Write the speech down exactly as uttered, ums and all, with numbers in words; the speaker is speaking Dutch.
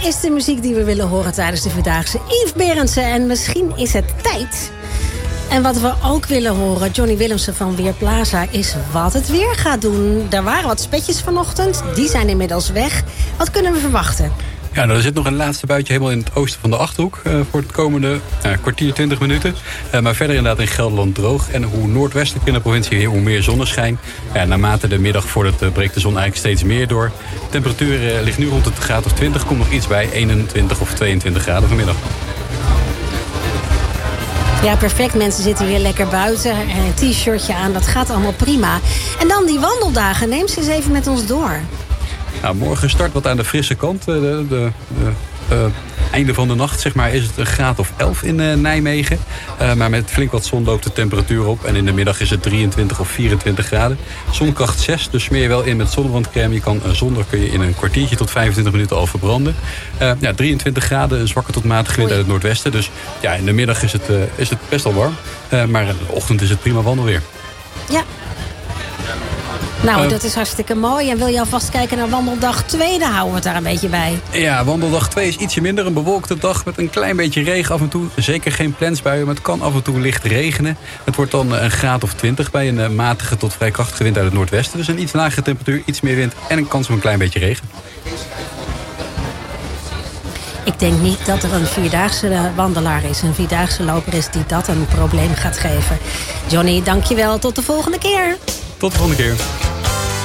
is de muziek die we willen horen tijdens de Vierdaagse. Yves Berendsen, en misschien is het tijd. En wat we ook willen horen, Johnny Willemsen van Weerplaza, is wat het weer gaat doen. Er waren wat spetjes vanochtend, die zijn inmiddels weg. Wat kunnen we verwachten? Ja, nou, er zit nog een laatste buitje helemaal in het oosten van de Achterhoek... Uh, voor het komende uh, kwartier, twintig minuten. Uh, maar verder inderdaad in Gelderland droog. En hoe noordwestelijk in de provincie, hoe meer zonneschijn. Ja, naarmate de middag vordert, uh, breekt de zon eigenlijk steeds meer door. De temperatuur uh, ligt nu rond het graad of twintig. Komt nog iets bij, eenentwintig of tweeëntwintig graden vanmiddag. Ja, perfect. Mensen zitten weer lekker buiten. Een t-shirtje aan, dat gaat allemaal prima. En dan die wandeldagen. Neem ze eens even met ons door. Nou, morgen start wat aan de frisse kant. De, de, de, uh, einde van de nacht zeg maar, is het een graad of elf in uh, Nijmegen. Uh, maar met flink wat zon loopt de temperatuur op. En in de middag is het drieëntwintig of vierentwintig graden. Zonkracht zes, dus smeer je wel in met zonnewandcrème. Je kan, uh, zonder kun je in een kwartiertje tot vijfentwintig minuten al verbranden. Uh, ja, drieëntwintig graden, een zwakke tot matige wind uit het noordwesten. Dus ja, in de middag is het, uh, is het best wel warm. Uh, maar in de ochtend is het prima wandelweer. Ja. Nou, uh, dat is hartstikke mooi. En wil je alvast kijken naar wandeldag twee, dan houden we het daar een beetje bij. Ja, wandeldag twee is ietsje minder. Een bewolkte dag met een klein beetje regen af en toe. Zeker geen plensbuien, maar het kan af en toe licht regenen. Het wordt dan een graad of twintig bij een matige tot vrij krachtige wind uit het noordwesten. Dus een iets lagere temperatuur, iets meer wind en een kans op een klein beetje regen. Ik denk niet dat er een vierdaagse wandelaar is, een vierdaagse loper is die dat een probleem gaat geven. Johnny, dankjewel. Tot de volgende keer. Tot de volgende keer.